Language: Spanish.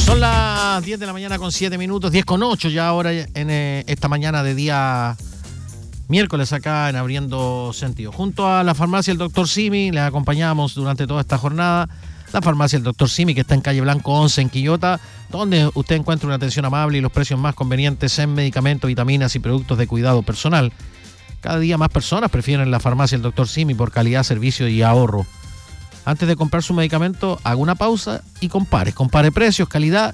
Son las 10 de la mañana con 7 minutos, 10 con 8 ya ahora en esta mañana de día miércoles acá en Abriendo Sentido. Junto a la farmacia El Dr. Simi, les acompañamos durante toda esta jornada. La farmacia El Dr. Simi, que está en calle Blanco 11 en Quillota, donde usted encuentra una atención amable y los precios más convenientes en medicamentos, vitaminas y productos de cuidado personal. Cada día más personas prefieren la farmacia El Dr. Simi por calidad, servicio y ahorro. Antes de comprar su medicamento, haga una pausa y compare precios, calidad